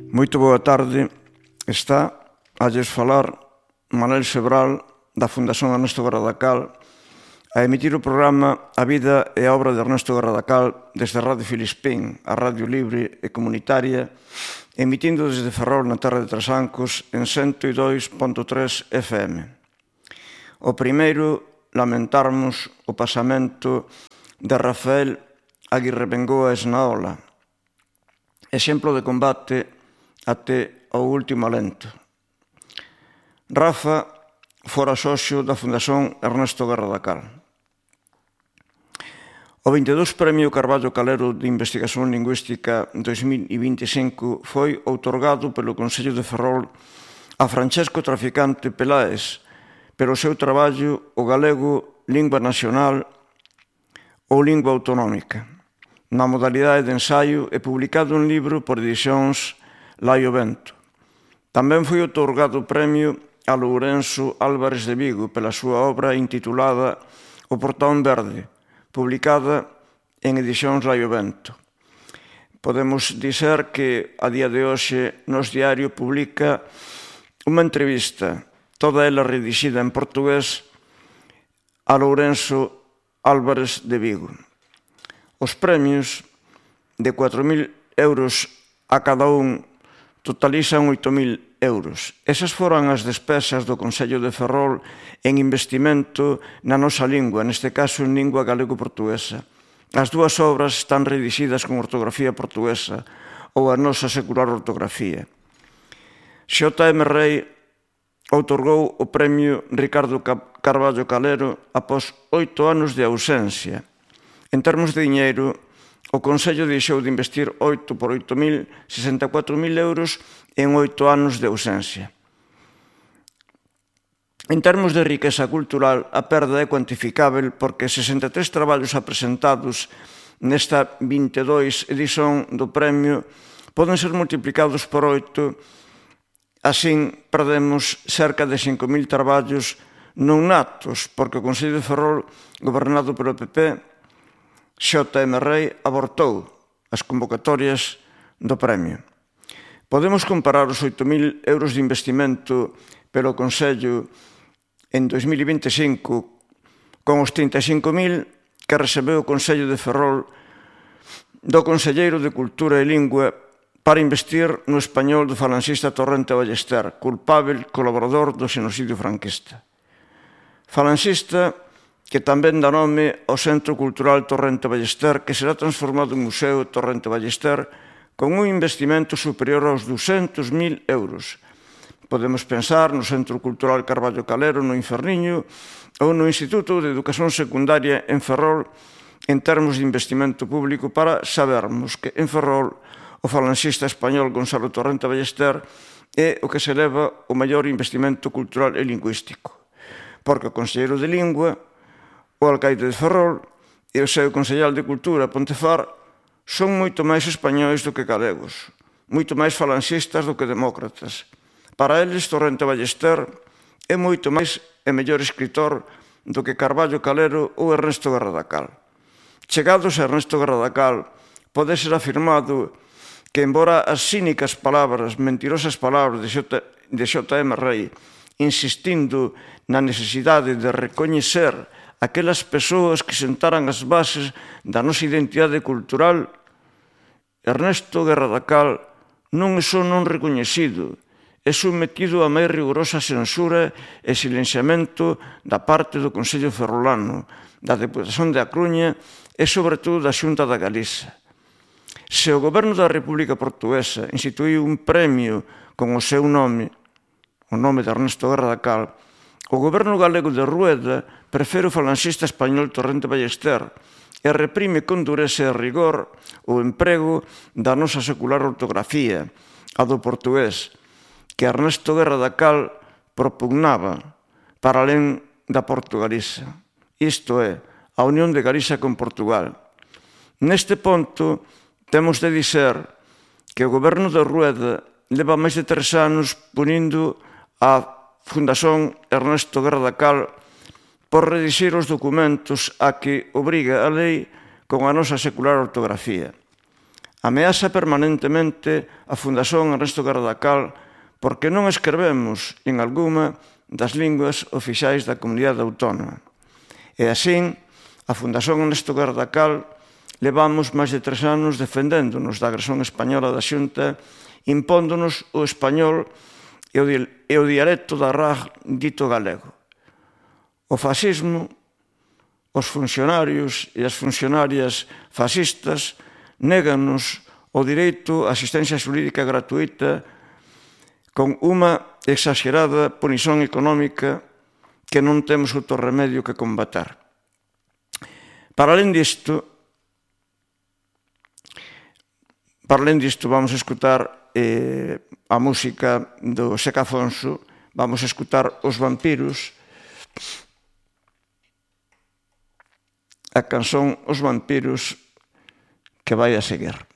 Moito boa tarde. Está a lles falar Manuel Sebral da Fundación Ernesto Garradacal a emitir o programa A vida e a obra de Ernesto Garradacal desde Radio Filispín, a radio libre e comunitaria, emitindo desde Ferrol na terra de Trasancos en 102.3 FM. O primeiro, lamentarmos o pasamento de Rafael Aguirre Bengoa Esnaola, exemplo de combate até ao último alento. Rafa fora socio da Fundación Ernesto Garradacal. O 22 Premio Carballo Calero de Investigación Lingüística 2025 foi outorgado pelo Concello de Ferrol a Francesco Traficante Peláez pelo seu traballo O galego, lingua nacional ou lingua autonómica, na modalidade de ensaio e publicado un libro por Edicións Laio Bento. Tamén foi outorgado o premio a Lourenço Álvarez de Vigo pela súa obra intitulada O portón verde, publicada en Edicións Laio Bento. Podemos dizer que a día de hoxe Nos Diario publica unha entrevista, toda ela redixida en portugués, a Lourenço Álvarez de Vigo. Os premios de 4.000 euros a cada un totalizan 8.000 euros. Esas foran as despesas do Concello de Ferrol en investimento na nosa lingua, neste caso en lingua galego-portuguesa. As dúas obras están redixidas con ortografía portuguesa ou a nosa secular ortografía. X.M. Rei outorgou o premio Ricardo Carballo Calero após 8 anos de ausencia. En termos de diñeiro, o Concello deixou de investir 8 por 8.000, 64.000 euros en 8 anos de ausencia. En termos de riqueza cultural, a perda é cuantificável porque 63 traballos apresentados nesta 22 edición do premio poden ser multiplicados por 8, así perdemos cerca de 5.000 traballos non natos, porque o Concello de Ferrol, gobernado pelo PP, X.M. Rei abortou as convocatorias do premio. Podemos comparar os 8.000 euros de investimento pelo Concello en 2025 con os 35.000 que recebeu o Concello de Ferrol do Conselleiro de Cultura e Lingua para investir no español do falanxista Torrente Ballester, culpável colaborador do xenocidio franquista. Falanxista que tamén dá nome ao Centro Cultural Torrente Ballester, que será transformado en Museo Torrente Ballester con un investimento superior aos 200.000 euros. Podemos pensar no Centro Cultural Carballo Calero no Inferniño ou no Instituto de Educación Secundaria en Ferrol en termos de investimento público para sabermos que en Ferrol o falanxista español Gonzalo Torrente Ballester é o que se leva o maior investimento cultural e lingüístico, porque o Conselleiro de Lingua, o alcaide de Ferrol e o seu Consellal de Cultura, Pontefar, son moito máis españois do que galegos, moito máis falanxistas do que demócratas. Para eles, Torrente Ballester é moito máis e mellor escritor do que Carballo Calero ou Ernesto Garradacal. Chegados a Ernesto Garradacal, pode ser afirmado que, embora as cínicas palabras, mentirosas palabras de X.M. Rei, insistindo na necesidade de recoñecer aquelas persoas que sentaran as bases da nosa identidade cultural, Ernesto Garradacal non é só non recoñecido, é sometido a máis rigorosa censura e silenciamento da parte do Concello Ferrolano, da Deputación de A Coruña e, sobre todo, da Xunta da Galiza. Se o Goberno da República Portuguesa instituíu un premio con o seu nome, o nome de Ernesto Garradacal, o Goberno galego de Rueda prefere o falanxista español Torrente Ballester e reprime con dureza e rigor o emprego da nosa secular ortografía, a do portugués, que Ernesto Garradacal propugnaba para alén da Portugaliza. Isto é, a unión de Galiza con Portugal. Neste ponto, temos de dizer que o Goberno de Rueda leva máis de 3 anos punindo a Fundación Ernesto Garradacal por redixir os documentos a que obriga a lei con a nosa secular ortografía. Ameaza permanentemente a Fundación Ernesto Gardacal porque non escrevemos en algunha das linguas oficiais da comunidade autónoma. E así, a Fundación Ernesto Gardacal levamos máis de 3 anos defendéndonos da agresión española da Xunta, impóndonos o español e o dialecto da RAG dito galego. O fascismo, os funcionarios e as funcionarias fascistas néganos o direito á asistencia xurídica gratuita con unha exagerada punición económica que non temos outro remedio que combater. Para alén disto, vamos a escutar a música do Seca Afonso, vamos a escutar Os Vampiros, a canción Os Vampiros que vai a seguir.